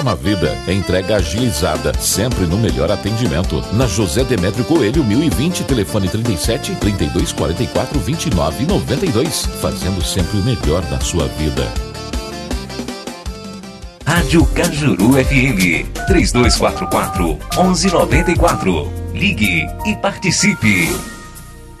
transforma a vida. Entrega agilizada, sempre no melhor atendimento. Na José Demétrio Coelho, 1020, telefone 37 32 44 29 92. Fazendo sempre o melhor na sua vida. Rádio Cajuru FM 3244 1194. Ligue e participe.